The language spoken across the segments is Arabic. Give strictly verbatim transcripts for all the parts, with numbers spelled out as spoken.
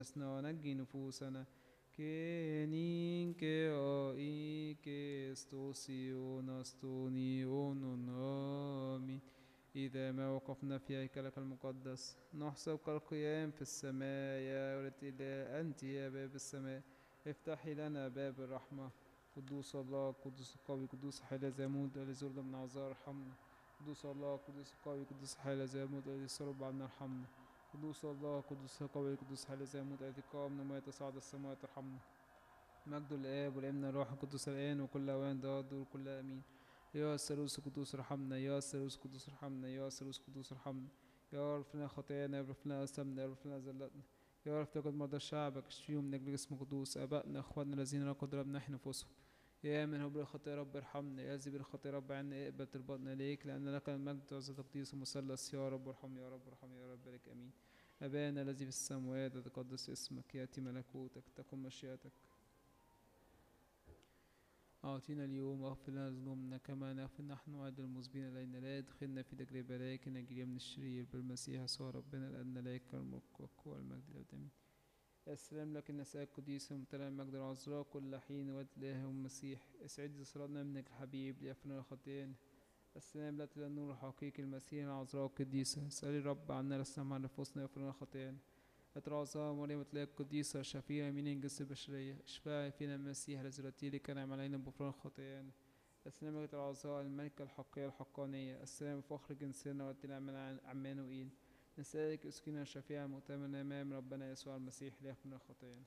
أسنا ونجي نفوسنا كينين كي آي كي استوسيون استونيون آمين. إذا ما وقفنا في هيكلك المقدس نحسب كالقيام في السماء يا ولد إله أنت يا باب السماء افتحي لنا باب الرحمة. قدوس الله قدوس القوي قدوس حي زامود الذي زرنا من عذار ارحمنا. قدوس الله قدوس القوي قدوس حي زامود الذي سرب عنا ارحمنا. قدوس الله قدوس القوي قدوس حي زامود الذي قام من الموت صعد السماوات ارحمنا. مجد الآب والابن والروح القدس الآن وكل أوان ضاد وكل أمين. يا الثالوث القدوس ارحمنا يا الثالوث القدوس ارحمنا يا الثالوث القدوس ارحمنا. يا رب لنا خطايانا يا رب لنا أثمنا يا رب لنا زلتنا. يا رب تجد مرضى شعبك اشفيهم من أجل اسم قدوس آبائنا إخواننا الذين لا قدر بنحن نفوسهم. يا من هو بالخطايا رب ارحمنا يا ذي بالخطايا رب عنا اقبل تربطنا ليك لأن لك المجد والعزة والتقديس والمثلث. يا رب ارحم يا رب ارحم يا رب بارك آمين. أبانا الذي في السماوات يتقدس اسمك يأتي ملكوتك تكن مشيئتك. أعطينا اليوم واغفر لنا ذنوبنا كما نغفر نحن أيضا المذنبين إلينا لا يدخلنا في تجربة لكن نجينا من الشرير بالمسيح يسوع ربنا لأن لك الملك والقوة والمجد الأبدي. السلام لك النساء القديسة ممتلئ المجد العذراء كل حين ولد الإله والمسيح اسعد صلاتنا منك الحبيب ليغفر لنا خطايانا. السلام لك للنور الحقيقي المسيح العذراء القديسة اسألي الرب عنا لسنا مع نفوسنا يغفر لنا خطايانا. اترعظها مريم تلاقي القديسة شفيعة من الجنس البشرية اشفعي فينا المسيح الذي رتيلي كان نعم علينا بغفران خطايانا. السلام لك العظاء الملكة الحقية الحقانية السلام فخر جنسنا ورتينا عن عمانوئيل. نسألك اسكنا شفيعا مؤتمنا أمام ربنا يسوع المسيح ليغفر لنا خطايانا.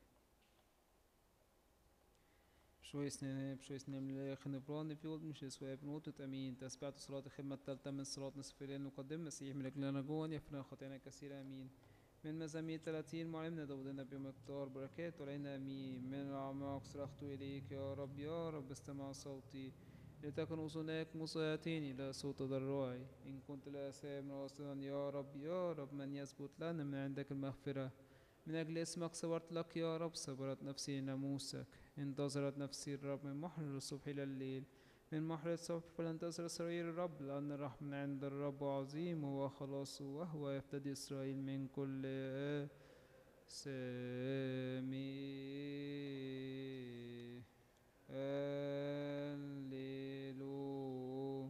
بشوي سنين بشوي سنين لله نبران في ولد مش يسوع بنوت أمين. تسبعت صلاة الخدمة الثالثة من صلاة نصف الليل نقدم مسيح من أجلنا جوان يغفر لنا خطايانا كثيرة أمين. من مزامير ثلاثين معلمنا داود النبي مقدار بركات علينا أمين. من الأعماق صرخت إليك يا رب يا رب استمع صوتي لتكن أذناك مصغيتين إلى صوت ضراعي. إن كنت لا سامع واصلا يا رب يا رب من يثبت لنا من عندك المغفرة. من أجل اسمك صبرت لك يا رب صبرت نفسي لناموسك. انتظرت نفسي الرب من محر الصبح إلى الليل. من محر الصبح فلانتظر سرير الرب لأن الرحمة من عند الرب عظيم هو خلاصه وهو يفتدي إسرائيل من كل سامي. هللويا.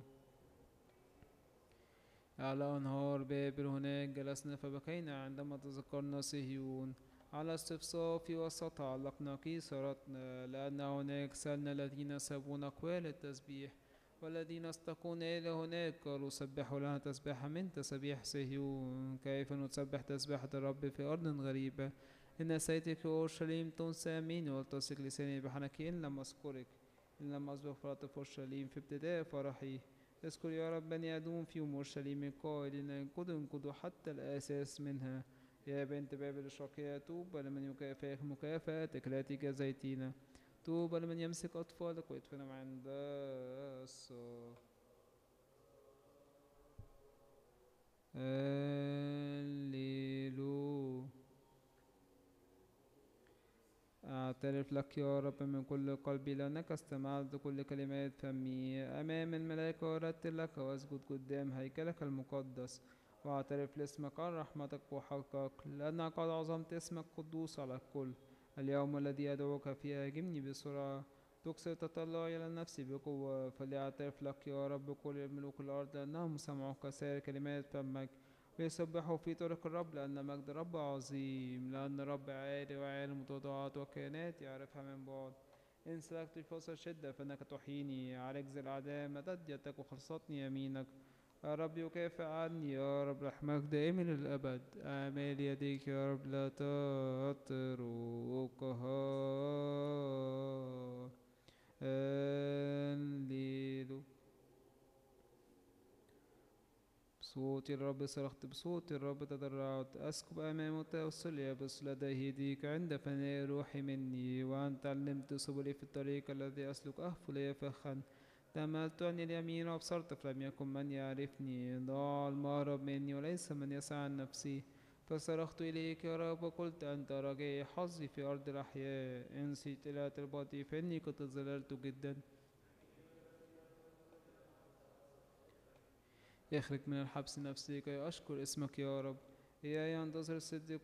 على أنهار بابل هناك جلسنا فبكينا عندما تذكرنا صهيون. على الصفصاف وسطها علقنا كيسرتنا لأن هناك سلنا الذين سبون أقوال التسبيح والذين استقون إلى هناك قالوا سبحوا لنا تسبيحا من تسبيح صهيون. كيف نسبح تسبيحة الرب في أرض غريبة. إن سيدك أورشليم تنسى أمين والتصق لساني بحنك إن لم أذكرك. إن لم أسبق فرط في أورشليم في ابتداء فرحي. اذكر يا رب بني أدوم في أورشليم قائلين انقضوا انقضوا حتى الأساس منها. يا بنت بابل الشرقية طوبى لمن يكافئك مكافأتك لا تجازيتينا. طوبى لمن يمسك أطفالك ويدفنهم عند الصخر. هللويا. أعترف لك يا رب من كل قلبي لأنك استمعت لكل كلمات فمي. أمام الملائكة وأرتل لك وأسجد قدام هيكلك المقدس وأعترف لاسمك عن رحمتك وحقك لأنك قد عظمت اسمك قدوس على الكل. اليوم الذي أدعوك فيه أجبني بسرعة. تكسر تطلعي إلى نفسي بقوة فليعترف لك يا رب كل ملوك الأرض لأنهم سمعوا سائر كلمات فمك ويسبحوا في طرق الرب لأن مجد الرب عظيم. لأن الرب عالي وعالم متواضعات وكائنات يعرفها من بعد. إن سلكت في فصل شدة فإنك تحييني على رجز الأعداء مدد يدك وخلصتني يمينك. يا رب يكافئ عني يا رب رحمك دائم للأبد. أعمال يديك يا رب لا تتركها. هللويا. بصوت الرب صرخت بصوت الرب تضرعت أسكب أمامه توصل يبص لديه يديك عند فناء روحي مني. وأنت علمت سبلي في الطريق الذي أسلك أهف لي فخا. تملت عن اليمين وأبصرت فلم يكن من يعرفني. ضاع المهرب مني وليس من يسعى عن نفسي. فصرخت إليك يا رب وقلت أنت رجائي حظي في أرض الأحياء. إن نسيت إلى تربتي فإني قد تضللت جدا. يخرج من الحبس نفسي كي أشكر اسمك يا رب. إياي ينتظر الصديق